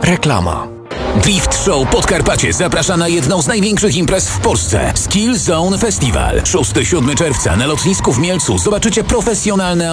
Reklama. Drift Show Podkarpacie zaprasza na jedną z największych imprez w Polsce. Skill Zone Festival. 6-7 czerwca na lotnisku w Mielcu zobaczycie profesjonalne